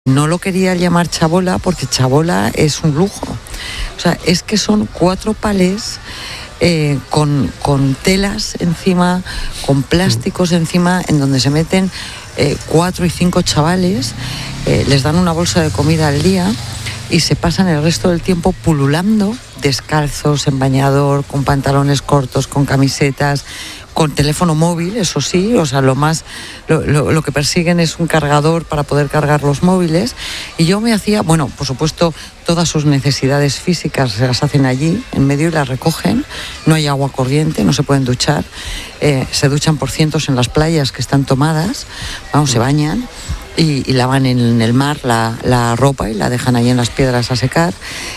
No lo quería llamar chabola porque chabola es un lujo. O sea, es que son 4 palés con telas encima, con plásticos encima, en donde se meten 4 y 5 chavales, les dan una bolsa de comida al día y se pasan el resto del tiempo pululando, descalzos, en bañador, con pantalones cortos, con camisetas, con teléfono móvil, eso sí, o sea, lo que persiguen es un cargador para poder cargar los móviles. Y yo me hacía, bueno, por supuesto, todas sus necesidades físicas se las hacen allí, en medio, y las recogen. No hay agua corriente, no se pueden duchar. Se duchan por cientos en las playas que están tomadas, se bañan y lavan en el mar la ropa y la dejan ahí en las piedras a secar.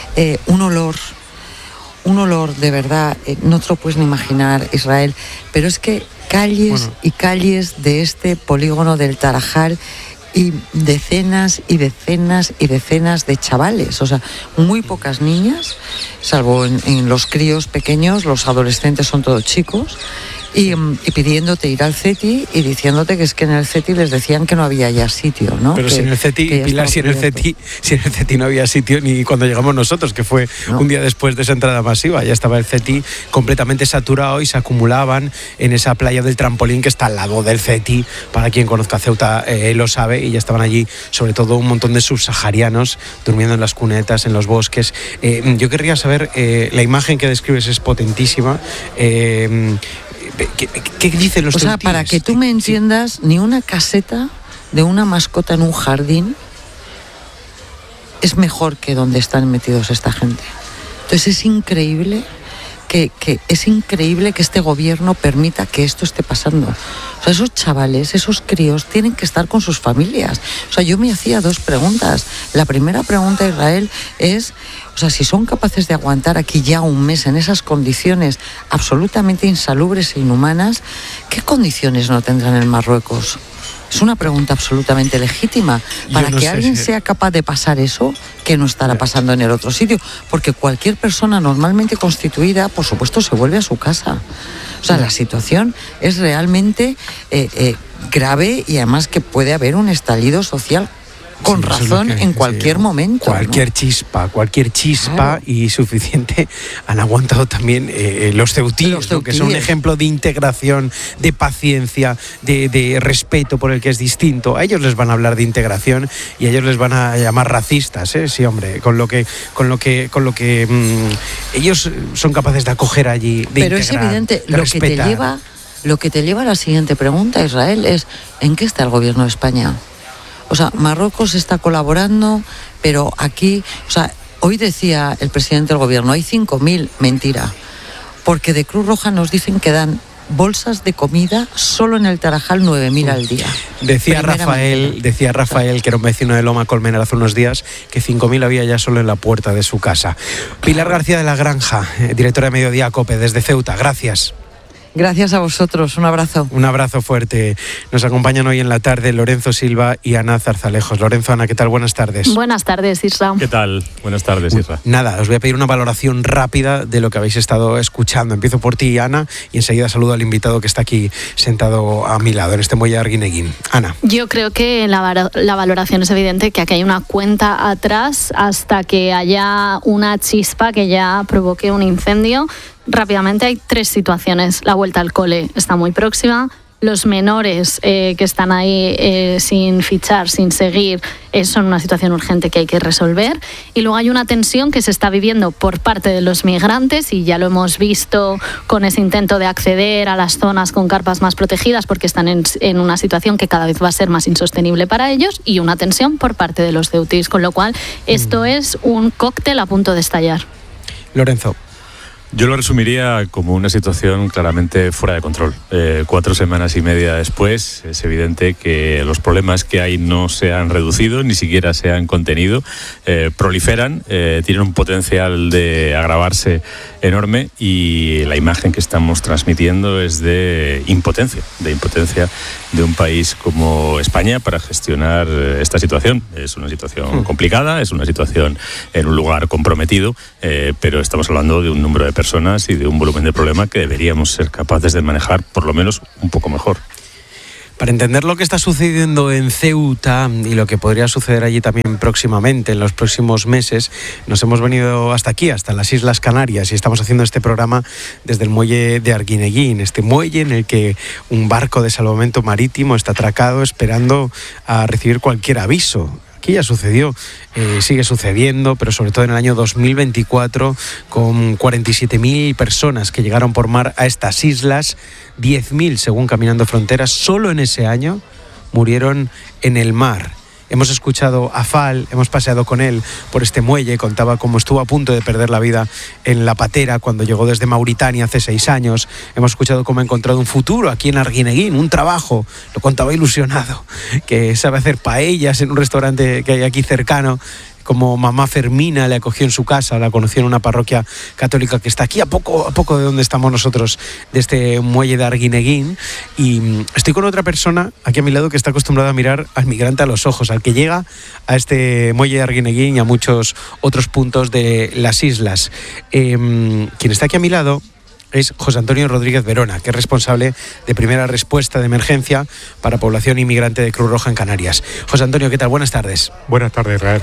Un olor de verdad, no te lo puedes ni imaginar, Israel, pero es que calles y calles de este polígono del Tarajal y decenas y decenas y decenas de chavales, o sea, muy pocas niñas, salvo en los críos pequeños, los adolescentes son todos chicos, y pidiéndote ir al CETI y diciéndote que es que en el CETI les decían que no había ya sitio, ¿no? Pero si en el CETI, Pilar, si en el CETI no había sitio ni cuando llegamos nosotros, que fue un día después de esa entrada masiva, ya estaba el CETI completamente saturado y se acumulaban en esa playa del Trampolín que está al lado del CETI, para quien conozca Ceuta lo sabe, y ya estaban allí sobre todo un montón de subsaharianos durmiendo en las cunetas, en los bosques. Yo querría saber, la imagen que describes es potentísima. ¿Qué dicen los O sea, para que tú me entiendas, ni una caseta de una mascota en un jardín es mejor que donde están metidos esta gente. Entonces es increíble que este gobierno permita que esto esté pasando. O sea, esos chavales, esos críos tienen que estar con sus familias. O sea, yo me hacía 2 preguntas. La primera pregunta, Israel, es, o sea, si son capaces de aguantar aquí ya un mes en esas condiciones absolutamente insalubres e inhumanas, ¿qué condiciones no tendrán en Marruecos? Es una pregunta absolutamente legítima. Para que alguien sea capaz de pasar eso, que no estará pasando en el otro sitio. Porque cualquier persona normalmente constituida, por supuesto, se vuelve a su casa. O sea, la situación es realmente grave, y además que puede haber un estallido social con razón en cualquier momento. Cualquier chispa, claro. Y suficiente han aguantado también los ceutíes, ¿no? Que son un ejemplo de integración, de paciencia, de respeto por el que es distinto. A ellos les van a hablar de integración y a ellos les van a llamar racistas, ¿eh? Sí, hombre, con lo que ellos son capaces de acoger allí, de Pero integrar, es evidente, de respetar. Lo que te lleva a la siguiente pregunta, Israel, es ¿en qué está el gobierno de España? O sea, Marruecos está colaborando, pero aquí, o sea, hoy decía el presidente del gobierno, hay 5.000, mentira, porque de Cruz Roja nos dicen que dan bolsas de comida solo en el Tarajal 9.000 al día. Decía Rafael, que era un vecino de Loma Colmenar hace unos días, que 5.000 había ya solo en la puerta de su casa. Pilar García de la Granja, directora de Mediodía COPE, desde Ceuta, gracias. Gracias a vosotros, un abrazo. Un abrazo fuerte. Nos acompañan hoy en la tarde Lorenzo Silva y Ana Zarzalejos. Lorenzo, Ana, ¿qué tal? Buenas tardes. Buenas tardes, Isra. ¿Qué tal? Buenas tardes, Isra. Nada, os voy a pedir una valoración rápida de lo que habéis estado escuchando. Empiezo por ti, Ana, y enseguida saludo al invitado que está aquí sentado a mi lado, en este muelle de Arguineguín. Ana. Yo creo que la valoración es evidente, que aquí hay una cuenta atrás hasta que haya una chispa que ya provoque un incendio. Rápidamente, hay 3 situaciones. La vuelta al cole está muy próxima. Los menores que están ahí sin fichar, sin seguir, son una situación urgente que hay que resolver. Y luego hay una tensión que se está viviendo por parte de los migrantes, y ya lo hemos visto con ese intento de acceder a las zonas con carpas más protegidas, porque están en una situación que cada vez va a ser más insostenible para ellos, y una tensión por parte de los ceutíes, con lo cual esto es un cóctel a punto de estallar. Lorenzo. Yo lo resumiría como una situación claramente fuera de control. 4 semanas y media después, es evidente que los problemas que hay no se han reducido, ni siquiera se han contenido, proliferan, tienen un potencial de agravarse enorme, y la imagen que estamos transmitiendo es de impotencia de un país como España para gestionar esta situación. Es una situación complicada, es una situación en un lugar comprometido, pero estamos hablando de un número de personas y de un volumen de problema que deberíamos ser capaces de manejar por lo menos un poco mejor. Para entender lo que está sucediendo en Ceuta y lo que podría suceder allí también próximamente, en los próximos meses, nos hemos venido hasta aquí, hasta las Islas Canarias, y estamos haciendo este programa desde el muelle de Arguineguín, este muelle en el que un barco de salvamento marítimo está atracado esperando a recibir cualquier aviso. Aquí ya sucedió, sigue sucediendo, pero sobre todo en el año 2024, con 47.000 personas que llegaron por mar a estas islas, 10.000 según Caminando Fronteras, solo en ese año murieron en el mar. Hemos escuchado a Fal, hemos paseado con él por este muelle, contaba cómo estuvo a punto de perder la vida en La Patera cuando llegó desde Mauritania hace 6 años. Hemos escuchado cómo ha encontrado un futuro aquí en Arguineguín, un trabajo, lo contaba ilusionado, que sabe hacer paellas en un restaurante que hay aquí cercano. Como mamá Fermina le acogió en su casa, la conoció en una parroquia católica que está aquí a poco de donde estamos nosotros, de este muelle de Arguineguín. Y estoy con otra persona aquí a mi lado que está acostumbrada a mirar al migrante a los ojos, al que llega a este muelle de Arguineguín y a muchos otros puntos de las islas. Quien está aquí a mi lado es José Antonio Rodríguez Verona, que es responsable de primera respuesta de emergencia para población inmigrante de Cruz Roja en Canarias. José Antonio, ¿qué tal? Buenas tardes. Buenas tardes, Israel.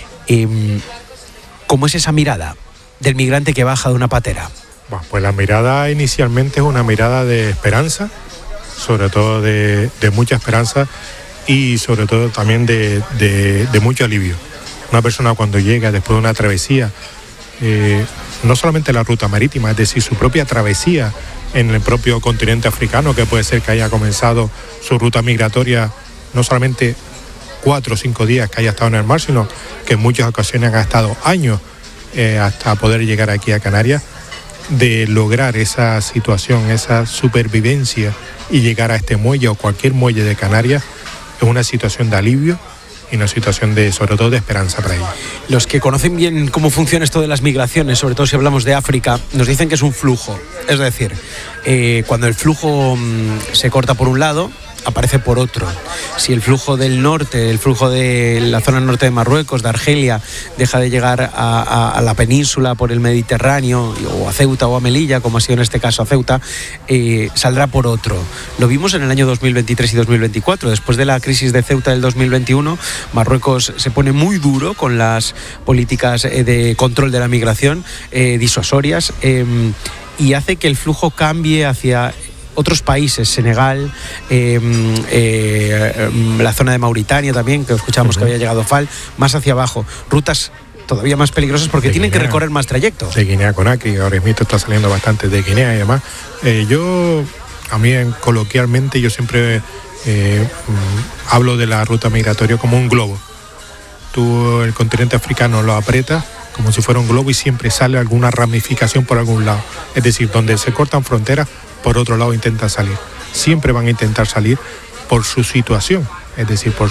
¿Cómo es esa mirada del migrante que baja de una patera? Bueno, pues la mirada inicialmente es una mirada de esperanza, sobre todo de mucha esperanza y sobre todo también de mucho alivio. Una persona cuando llega después de una travesía, no solamente la ruta marítima, es decir, su propia travesía en el propio continente africano, que puede ser que haya comenzado su ruta migratoria no solamente 4 o 5 días que haya estado en el mar, sino que en muchas ocasiones ha estado años hasta poder llegar aquí a Canarias, de lograr esa situación, esa supervivencia y llegar a este muelle o cualquier muelle de Canarias es una situación de alivio y una situación de, sobre todo, de esperanza para ellos. Los que conocen bien cómo funciona esto de las migraciones, sobre todo si hablamos de África, nos dicen que es un flujo. Es decir, cuando el flujo se corta por un lado, aparece por otro. Si el flujo del norte, el flujo de la zona norte de Marruecos, de Argelia, deja de llegar a la península por el Mediterráneo, o a Ceuta o a Melilla, como ha sido en este caso a Ceuta, saldrá por otro. Lo vimos en el año 2023 y 2024. Después de la crisis de Ceuta del 2021, Marruecos se pone muy duro con las políticas de control de la migración, disuasorias, y hace que el flujo cambie hacia otros países, Senegal, la zona de Mauritania también, que escuchamos que había llegado Fal, más hacia abajo, rutas todavía más peligrosas porque tienen que recorrer más trayectos. De Guinea Conakry, ahora mismo está saliendo bastante de Guinea y demás. A mí coloquialmente, yo siempre hablo de la ruta migratoria como un globo. Tú el continente africano lo aprietas como si fuera un globo y siempre sale alguna ramificación por algún lado. Es decir, donde se cortan fronteras, por otro lado intentan salir. Siempre van a intentar salir por su situación, es decir, por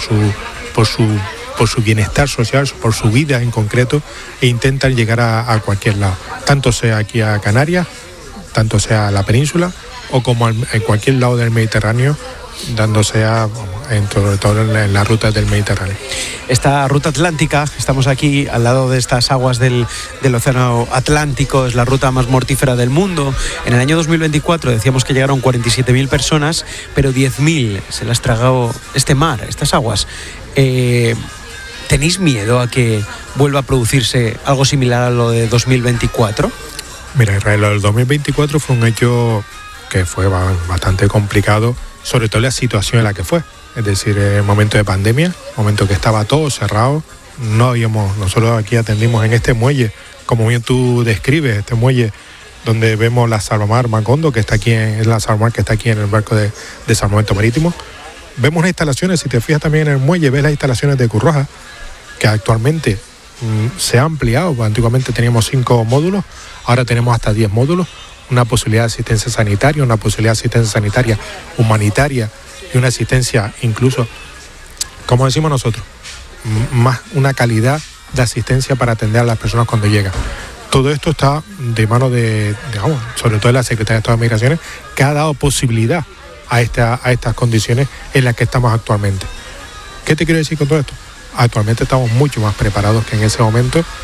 su bienestar social, por su vida en concreto, e intentan llegar a cualquier lado, tanto sea aquí a Canarias, tanto sea a la península, o como en cualquier lado del Mediterráneo, dándose sobre todo en las rutas del Mediterráneo. Esta ruta atlántica, estamos aquí al lado de estas aguas del océano Atlántico, es la ruta más mortífera del mundo. En el año 2024 decíamos que llegaron 47.000 personas, pero 10.000 se las tragó este mar, estas aguas. ¿Tenéis miedo a que vuelva a producirse algo similar a lo de 2024? Mira, Israel, lo del 2024 fue un hecho que fue bastante complicado, sobre todo la situación en la que fue. Es decir, el momento de pandemia, momento que estaba todo cerrado, nosotros aquí atendimos en este muelle, como bien tú describes, este muelle donde vemos la Salvamar Macondo, que está aquí en la Salvamar, que está aquí en el barco de salvamento marítimo. Vemos las instalaciones, si te fijas también en el muelle, ves las instalaciones de Cruz Roja, que actualmente se ha ampliado. Antiguamente teníamos 5 módulos, ahora tenemos hasta 10 módulos, una posibilidad de asistencia sanitaria, una posibilidad de asistencia sanitaria humanitaria y una asistencia incluso, como decimos nosotros, más una calidad de asistencia para atender a las personas cuando llegan. Todo esto está de mano sobre todo de la Secretaría de Estado de Migraciones, que ha dado posibilidad a estas condiciones en las que estamos actualmente. ¿Qué te quiero decir con todo esto? Actualmente estamos mucho más preparados que en ese momento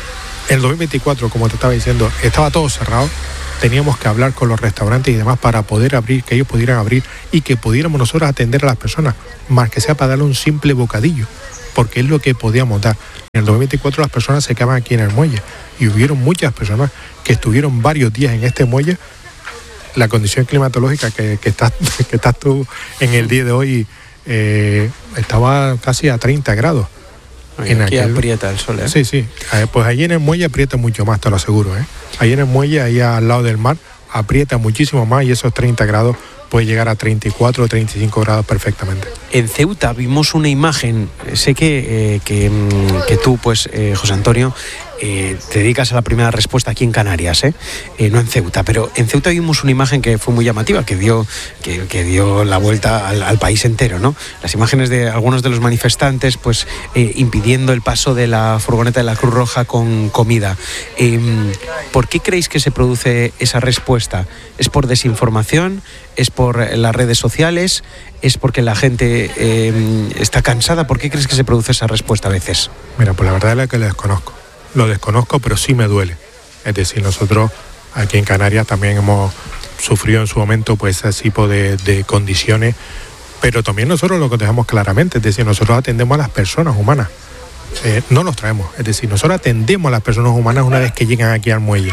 En el 2024, como te estaba diciendo, estaba todo cerrado. Teníamos que hablar con los restaurantes y demás para poder abrir, que ellos pudieran abrir y que pudiéramos nosotros atender a las personas, más que sea para darle un simple bocadillo, porque es lo que podíamos dar. En el 2024 las personas se quedaban aquí en el muelle y hubieron muchas personas que estuvieron varios días en este muelle. La condición climatológica que estás tú en el día de hoy estaba casi a 30 grados. Aquí aprieta el sol, ¿eh? Sí. Pues allí en el muelle aprieta mucho más, te lo aseguro, ¿eh? Allí en el muelle, ahí al lado del mar, aprieta muchísimo más y esos 30 grados puede llegar a 34 o 35 grados perfectamente. En Ceuta vimos una imagen, sé que tú, pues, José Antonio, te dedicas a la primera respuesta aquí en Canarias, no en Ceuta, pero en Ceuta vimos una imagen que fue muy llamativa, que dio la vuelta al país entero, ¿no? Las imágenes de algunos de los manifestantes, pues, impidiendo el paso de la furgoneta de la Cruz Roja con comida. ¿Por qué creéis que se produce esa respuesta? ¿Es por desinformación? ¿Es por las redes sociales? ¿Es porque la gente está cansada? ¿Por qué crees que se produce esa respuesta a veces? Mira, pues la verdad es que lo desconozco, pero sí me duele. Es decir, nosotros aquí en Canarias también hemos sufrido en su momento pues ese tipo de condiciones, pero también nosotros lo que dejamos claramente, es decir, nosotros atendemos a las personas humanas, no los traemos, es decir, nosotros atendemos a las personas humanas una vez que llegan aquí al muelle,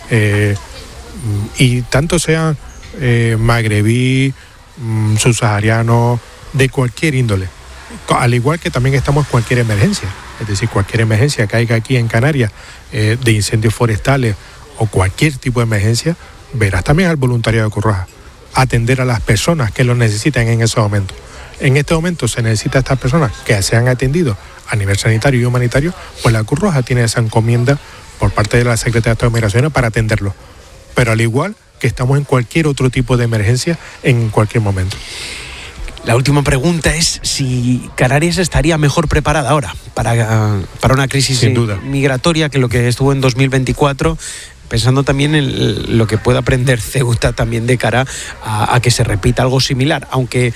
y tanto sean magrebí, subsaharianos, de cualquier índole, al igual que también estamos en cualquier emergencia. Es decir, cualquier emergencia que haya aquí en Canarias, de incendios forestales o cualquier tipo de emergencia, verás también al voluntariado de Cruz Roja atender a las personas que lo necesitan en ese momento. En este momento se necesita a estas personas que sean atendidos a nivel sanitario y humanitario, pues la Cruz Roja tiene esa encomienda por parte de la Secretaría de Estado de Migraciones para atenderlos. Pero al igual que estamos en cualquier otro tipo de emergencia en cualquier momento. La última pregunta es si Canarias estaría mejor preparada ahora para una crisis migratoria que lo que estuvo en 2024, pensando también en lo que pueda aprender Ceuta también de cara a que se repita algo similar, aunque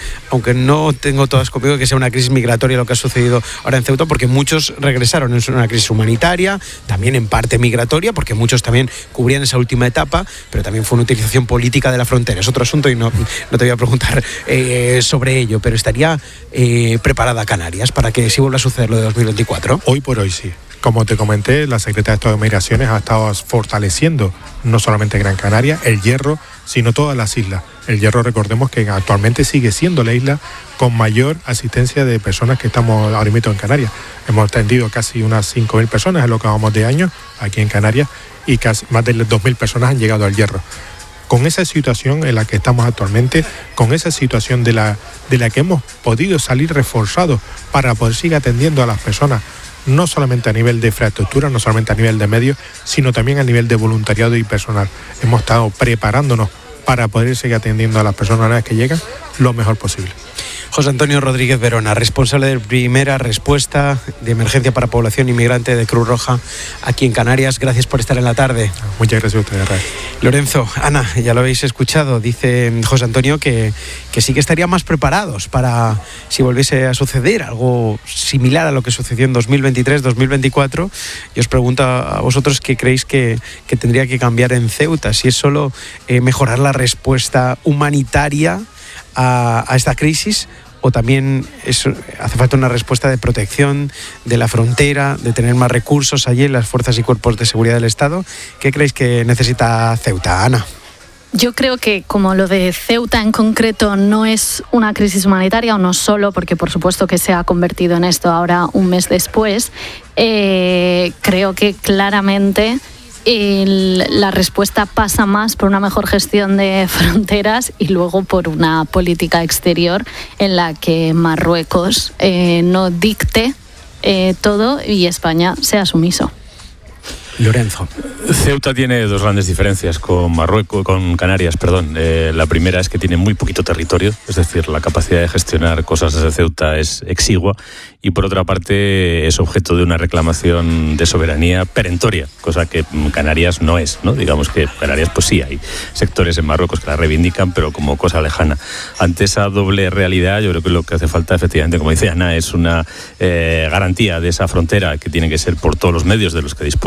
no tengo todas conmigo que sea una crisis migratoria lo que ha sucedido ahora en Ceuta, porque muchos regresaron, es una crisis humanitaria, también en parte migratoria, porque muchos también cubrían esa última etapa, pero también fue una utilización política de la frontera. Es otro asunto y no te voy a preguntar sobre ello, pero ¿estaría preparada Canarias para que sí vuelva a suceder lo de 2024? Hoy por hoy sí. Como te comenté, la Secretaría de Estado de Migraciones ha estado fortaleciendo no solamente Gran Canaria, El Hierro, sino todas las islas. El Hierro, recordemos que actualmente sigue siendo la isla con mayor asistencia de personas que estamos ahora mismo en Canarias. Hemos atendido casi unas 5.000 personas en lo que vamos de año aquí en Canarias y casi más de 2.000 personas han llegado al Hierro. Con esa situación en la que estamos actualmente, con esa situación de la que hemos podido salir reforzados para poder seguir atendiendo a las personas, no solamente a nivel de infraestructura, no solamente a nivel de medios, sino también a nivel de voluntariado y personal. Hemos estado preparándonos para poder seguir atendiendo a las personas una vez que llegan lo mejor posible. José Antonio Rodríguez Verona, responsable de primera respuesta de emergencia para población inmigrante de Cruz Roja aquí en Canarias. Gracias por estar en la tarde. Muchas gracias a ustedes, Raúl. Lorenzo, Ana, ya lo habéis escuchado, dice José Antonio que sí que estarían más preparados para si volviese a suceder algo similar a lo que sucedió en 2023-2024. Y os pregunto a vosotros qué creéis que tendría que cambiar en Ceuta, si es solo mejorar la respuesta humanitaria a esta crisis, o también hace falta una respuesta de protección de la frontera, de tener más recursos allí en las fuerzas y cuerpos de seguridad del Estado. ¿Qué creéis que necesita Ceuta, Ana? Yo creo que como lo de Ceuta en concreto no es una crisis humanitaria, o no solo, porque por supuesto que se ha convertido en esto ahora un mes después, creo que claramente la respuesta pasa más por una mejor gestión de fronteras y luego por una política exterior en la que Marruecos no dicte todo y España sea sumiso. Lorenzo. Ceuta tiene dos grandes diferencias con Canarias. La primera es que tiene muy poquito territorio, es decir, la capacidad de gestionar cosas desde Ceuta es exigua, y por otra parte es objeto de una reclamación de soberanía perentoria, cosa que Canarias no es, ¿no? Digamos que Canarias, pues sí, hay sectores en Marruecos que la reivindican, pero como cosa lejana. Ante esa doble realidad, yo creo que lo que hace falta, efectivamente, como dice Ana, es una garantía de esa frontera que tiene que ser por todos los medios de los que dispone un Estado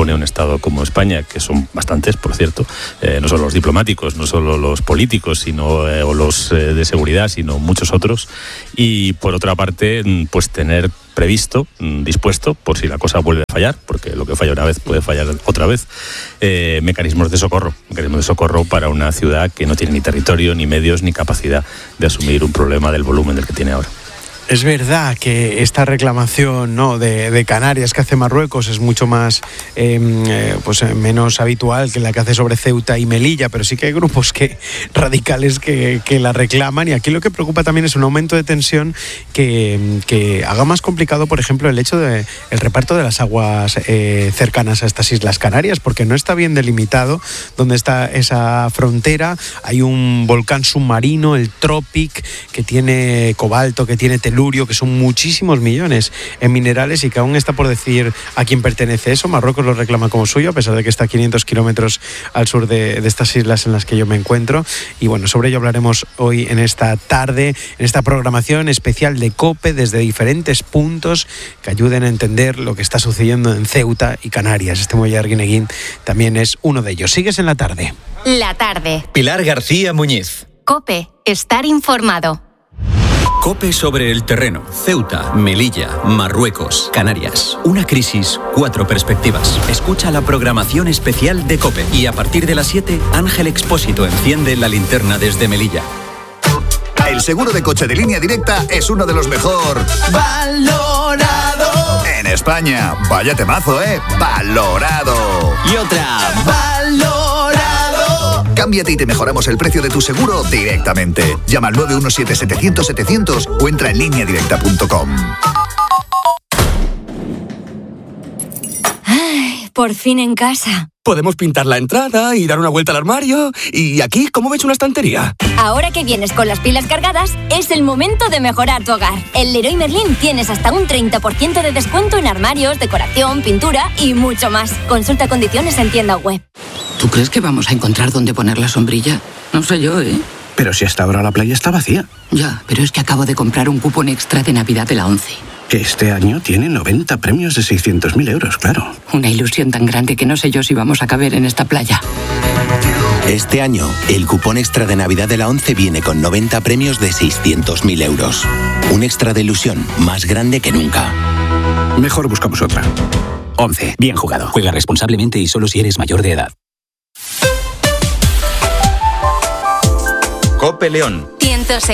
Estado como España, que son bastantes, por cierto, no solo los diplomáticos, no solo los políticos, sino o los de seguridad, sino muchos otros. Y por otra parte, pues tener previsto, dispuesto, por si la cosa vuelve a fallar, porque lo que falla una vez puede fallar otra vez, mecanismos de socorro para una ciudad que no tiene ni territorio, ni medios, ni capacidad de asumir un problema del volumen del que tiene ahora. Es verdad que esta reclamación, ¿no?, de Canarias que hace Marruecos es mucho más menos habitual que la que hace sobre Ceuta y Melilla, pero sí que hay grupos radicales que la reclaman, y aquí lo que preocupa también es un aumento de tensión que haga más complicado, por ejemplo, el hecho del reparto de las aguas cercanas a estas Islas Canarias, porque no está bien delimitado dónde está esa frontera. Hay un volcán submarino, el Tropic, que tiene cobalto, que tiene telurio, que son muchísimos millones en minerales y que aún está por decir a quién pertenece eso. Marruecos lo reclama como suyo, a pesar de que está a 500 kilómetros al sur de estas islas en las que yo me encuentro. Y bueno, sobre ello hablaremos hoy en esta tarde, en esta programación especial de COPE, desde diferentes puntos que ayuden a entender lo que está sucediendo en Ceuta y Canarias. Este muelle Arguineguín también es uno de ellos. Sigues en la tarde. La tarde. Pilar García Muñiz. COPE. Estar informado. COPE sobre el terreno. Ceuta, Melilla, Marruecos, Canarias. Una crisis, 4 perspectivas. Escucha la programación especial de COPE. Y a partir de las 7, Ángel Expósito enciende la linterna desde Melilla. El seguro de coche de Línea Directa es uno de los mejor valorado en España. Vaya temazo, valorado. Y otra, valorado. Cámbiate y te mejoramos el precio de tu seguro directamente. Llama al 917-700-700 o entra en lineadirecta.com. Ay, por fin en casa. Podemos pintar la entrada y dar una vuelta al armario. Y aquí, ¿cómo ves una estantería? Ahora que vienes con las pilas cargadas, es el momento de mejorar tu hogar. En Leroy Merlin tienes hasta un 30% de descuento en armarios, decoración, pintura y mucho más. Consulta condiciones en tienda web. ¿Tú crees que vamos a encontrar dónde poner la sombrilla? No sé yo, ¿eh? Pero si hasta ahora la playa está vacía. Ya, pero es que acabo de comprar un cupón extra de Navidad de la ONCE. Que este año tiene 90 premios de 600.000 euros, claro. Una ilusión tan grande que no sé yo si vamos a caber en esta playa. Este año, el cupón extra de Navidad de la ONCE viene con 90 premios de 600.000 euros. Un extra de ilusión más grande que nunca. Mejor buscamos otra. ONCE, bien jugado. Juega responsablemente y solo si eres mayor de edad. COPE León. 106.